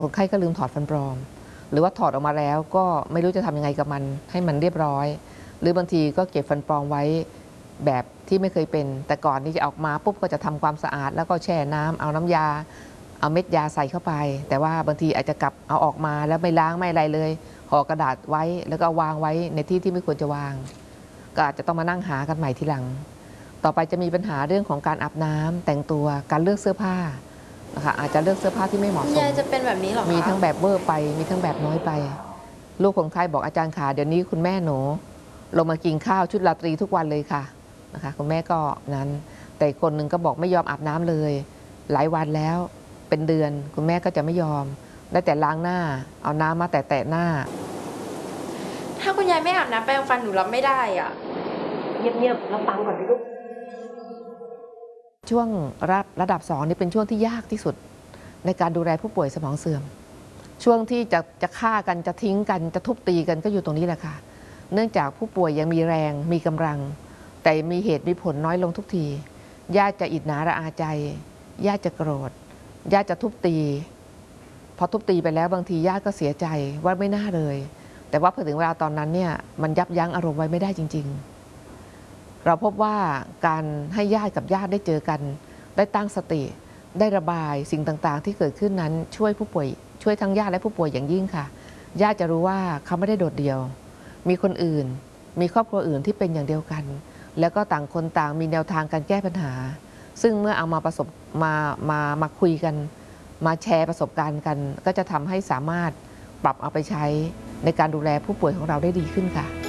คนไข้ก็ลืมถอดฟันปลอมหรือว่าถอดออกมาแล้วก็ไม่รู้จะทำยังไงกับมันให้มันเรียบร้อยหรือบางทีก็เก็บฟันปลอมไว้แบบที่ไม่เคยเป็นแต่ก่อนที่จะออกมาปุ๊บก็จะทำความสะอาดแล้วก็แช่น้ำเอาน้ำยาเอาเม็ดยาใส่เข้าไปแต่ว่าบางทีอาจจะกลับเอาออกมาแล้วไม่ล้างไม่อะไรเลยห่อกระดาษไว้แล้วก็วางไว้ในที่ที่ไม่ควรจะวางก็อาจจะต้องมานั่งหากันใหม่ทีหลังต่อไปจะมีปัญหาเรื่องของการอาบน้ำแต่งตัวการเลือกเสื้อผ้านะคะอาจจะเลือกเสื้อผ้าที่ไม่เหมาะสมยายจะเป็นแบบนี้หรอคะมีทั้งแบบเวอร์ไปมีทั้งแบบน้อยไปลูกคนไข้บอกอาจารย์ขาเดี๋ยวนี้คุณแม่หนูลงมากินข้าวชุดราตรีทุกวันเลยค่ะนะคะคุณแม่ก็นั้นแต่คนหนึ่งก็บอกไม่ยอมอาบน้ำเลยหลายวันแล้วเป็นเดือนคุณแม่ก็จะไม่ยอมได้แต่ล้างหน้าเอาน้ำมาแตะหน้าถ้าคุณยายไม่อาบน้ำแปรงฟันหนูรับไม่ได้อ่ะเงียบๆแล้วฟังก่อนดิลูกช่วงระดับ2นี่เป็นช่วงที่ยากที่สุดในการดูแลผู้ป่วยสมองเสื่อมช่วงที่จะฆ่ากันจะทิ้งกันจะทุบตีกันก็อยู่ตรงนี้แหละค่ะเนื่องจากผู้ป่วยยังมีแรงมีกำลังแต่มีเหตุมีผลน้อยลงทุกทีญาติจะอิจฉาระอาใจญาติจะโกรธญาติจะทุบตีพอทุบตีไปแล้วบางทีญาติก็เสียใจว่าไม่น่าเลยแต่ว่าพอถึงเวลาตอนนั้นเนี่ยมันยับยั้งอารมณ์ไว้ไม่ได้จริงๆเราพบว่าการให้ญาติกับญาติได้เจอกันได้ตั้งสติได้ระบายสิ่งต่างๆที่เกิดขึ้นนั้นช่วยผู้ป่วยช่วยทั้งญาติและผู้ป่วยอย่างยิ่งค่ะญาติจะรู้ว่าเขาไม่ได้โดดเดี่ยวมีคนอื่นมีครอบครัวอื่นที่เป็นอย่างเดียวกันแล้วก็ต่างคนต่างมีแนวทางการแก้ปัญหาซึ่งเมื่อเอามาคุยกันมาแชร์ประสบการณ์กันก็จะทำให้สามารถปรับเอาไปใช้ในการดูแลผู้ป่วยของเราได้ดีขึ้นค่ะ